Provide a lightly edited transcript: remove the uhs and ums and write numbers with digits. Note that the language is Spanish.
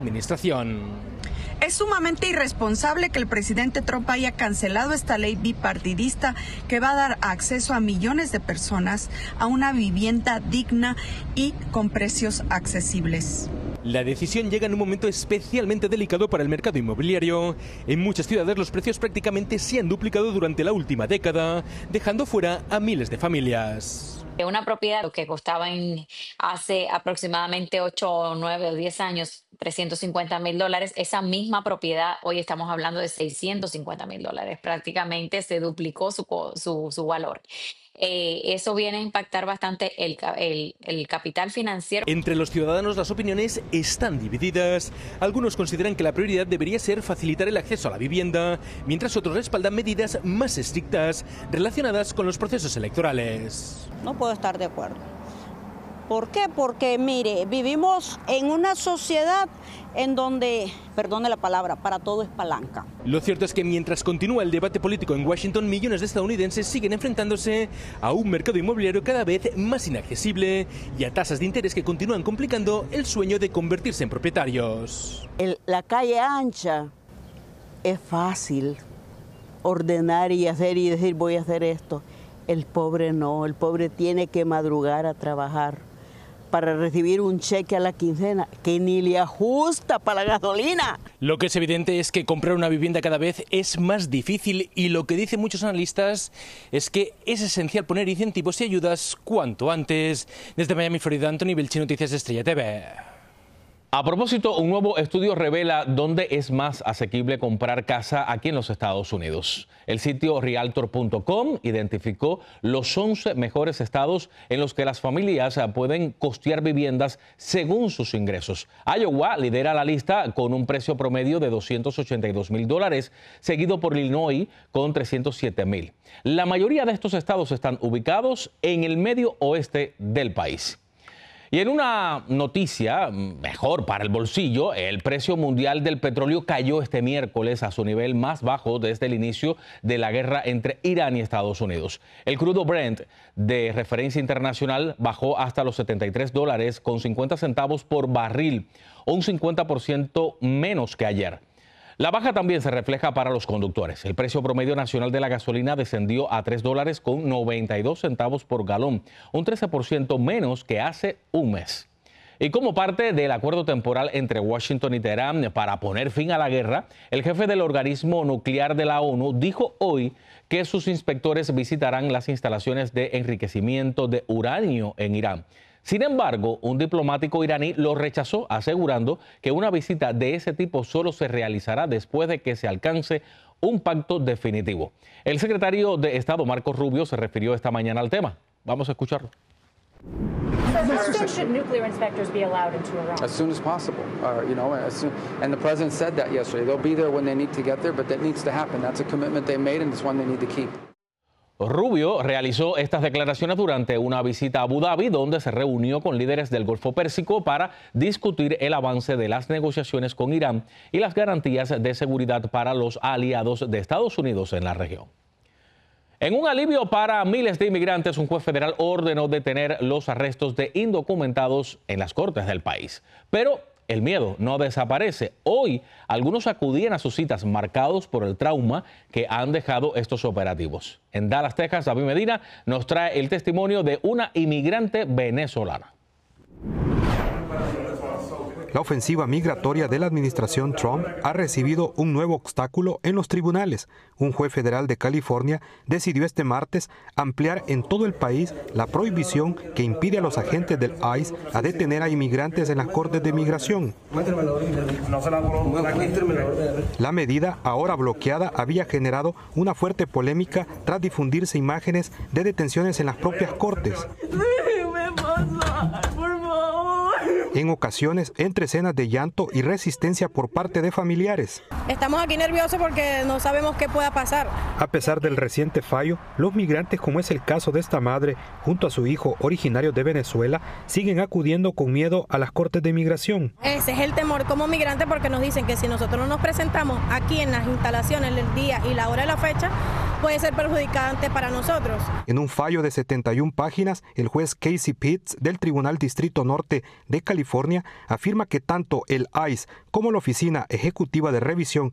administración. Es sumamente irresponsable que el presidente Trump haya cancelado esta ley bipartidista que va a dar acceso a millones de personas a una vivienda digna y con precios accesibles. La decisión llega en un momento especialmente delicado para el mercado inmobiliario. En muchas ciudades los precios prácticamente se han duplicado durante la última década, dejando fuera a miles de familias. Una propiedad que costaba hace aproximadamente 8, 9 o 10 años $350,000, esa misma propiedad hoy estamos hablando de $650,000. Prácticamente se duplicó su valor. Eso viene a impactar bastante el capital financiero. Entre los ciudadanos las opiniones están divididas. Algunos consideran que la prioridad debería ser facilitar el acceso a la vivienda, mientras otros respaldan medidas más estrictas relacionadas con los procesos electorales. No puedo estar de acuerdo. ¿Por qué? Porque, mire, vivimos en una sociedad en donde, perdone la palabra, para todo es palanca. Lo cierto es que mientras continúa el debate político en Washington, millones de estadounidenses siguen enfrentándose a un mercado inmobiliario cada vez más inaccesible y a tasas de interés que continúan complicando el sueño de convertirse en propietarios. La calle ancha es fácil ordenar y hacer y decir voy a hacer esto. El pobre no, el pobre tiene que madrugar a trabajar para recibir un cheque a la quincena que ni le ajusta para la gasolina. Lo que es evidente es que comprar una vivienda cada vez es más difícil y lo que dicen muchos analistas es que es esencial poner incentivos y ayudas cuanto antes. Desde Miami, Florida, Anthony Belchi, Noticias Estrella TV. A propósito, un nuevo estudio revela dónde es más asequible comprar casa aquí en los Estados Unidos. El sitio Realtor.com identificó los 11 mejores estados en los que las familias pueden costear viviendas según sus ingresos. Iowa lidera la lista con un precio promedio de $282,000, seguido por Illinois con $307,000. La mayoría de estos estados están ubicados en el medio oeste del país. Y en una noticia mejor para el bolsillo, el precio mundial del petróleo cayó este miércoles a su nivel más bajo desde el inicio de la guerra entre Irán y Estados Unidos. El crudo Brent de referencia internacional bajó hasta los $73.50 por barril, un 50% menos que ayer. La baja también se refleja para los conductores. El precio promedio nacional de la gasolina descendió a $3.92 por galón, un 13% menos que hace un mes. Y como parte del acuerdo temporal entre Washington y Teherán para poner fin a la guerra, el jefe del organismo nuclear de la ONU dijo hoy que sus inspectores visitarán las instalaciones de enriquecimiento de uranio en Irán. Sin embargo, un diplomático iraní lo rechazó, asegurando que una visita de ese tipo solo se realizará después de que se alcance un pacto definitivo. El secretario de Estado, Marco Rubio, se refirió esta mañana al tema. Vamos a escucharlo. How soon should nuclear inspectors be allowed into Iran? As soon as possible, and the president said that yesterday. They'll be there when they need to get there, but that needs to happen. That's a commitment they made, and it's one they need to keep. Rubio realizó estas declaraciones durante una visita a Abu Dhabi, donde se reunió con líderes del Golfo Pérsico para discutir el avance de las negociaciones con Irán y las garantías de seguridad para los aliados de Estados Unidos en la región. En un alivio para miles de inmigrantes, un juez federal ordenó detener los arrestos de indocumentados en las cortes del país. Pero el miedo no desaparece. Hoy, algunos acudían a sus citas marcados por el trauma que han dejado estos operativos. En Dallas, Texas, David Medina nos trae el testimonio de una inmigrante venezolana. La ofensiva migratoria de la administración Trump ha recibido un nuevo obstáculo en los tribunales. Un juez federal de California decidió este martes ampliar en todo el país la prohibición que impide a los agentes del ICE a detener a inmigrantes en las cortes de migración. La medida, ahora bloqueada, había generado una fuerte polémica tras difundirse imágenes de detenciones en las propias cortes. En ocasiones, entre escenas de llanto y resistencia por parte de familiares. Estamos aquí nerviosos porque no sabemos qué pueda pasar. A pesar del reciente fallo, los migrantes, como es el caso de esta madre, junto a su hijo originario de Venezuela, siguen acudiendo con miedo a las cortes de migración. Ese es el temor como migrantes, porque nos dicen que si nosotros no nos presentamos aquí en las instalaciones el día y la hora de la fecha, puede ser perjudicante para nosotros. En un fallo de 71 páginas, el juez Casey Pitts del Tribunal Distrito Norte de California afirma que tanto el ICE como la Oficina Ejecutiva de Revisión